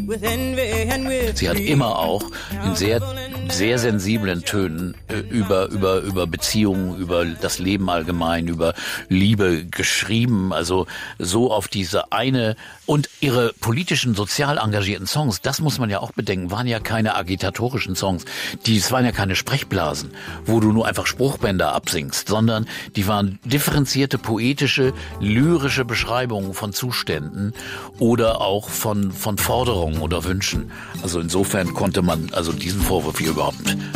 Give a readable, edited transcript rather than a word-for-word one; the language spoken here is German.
Sie hat immer auch in sehr, sehr sensiblen Tönen über Beziehungen, über das Leben allgemein, über Liebe geschrieben, also so auf diese eine, und ihre politischen, sozial engagierten Songs, das muss man ja auch bedenken, waren ja keine agitatorischen Songs, es waren ja keine Sprechblasen, wo du nur einfach Spruchbänder absingst, sondern die waren differenzierte, poetische, lyrische Beschreibungen von Zuständen oder auch von Forderungen oder Wünschen. Also insofern konnte man also diesen Vorwurf hier überhaupt